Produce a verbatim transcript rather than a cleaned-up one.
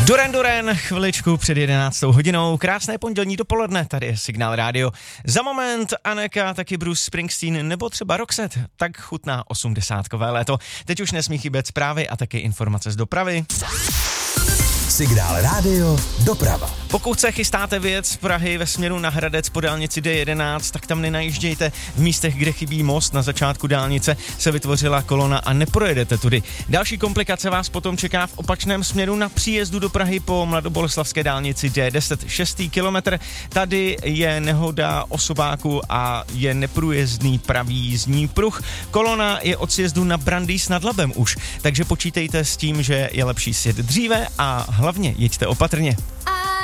Duran Duran, chviličku před jedenáctou hodinou, krásné pondělní dopoledne, tady je Signál rádio. Za moment Aneka, taky Bruce Springsteen nebo třeba Roxette, tak chutná osmdesátkové léto. Teď už nesmí chybět zprávy a taky informace z dopravy. Signál rádio, doprava. Pokud se chystáte vyjet z Prahy ve směru na Hradec po dálnici D jedenáct, tak tam nenajíždějte. V místech, kde chybí most na začátku dálnice, se vytvořila kolona a neprojedete tudy. Další komplikace vás potom čeká v opačném směru na příjezdu do Prahy po mladoboleslavské dálnici D deset, šestý kilometr. Tady je nehoda osobáku a je neprůjezdný pravý jízdní pruh. Kolona je od sjezdu na Brandýs nad Labem už, takže počítejte s tím, že je lepší sjet dříve a hlavně jeďte opatrně.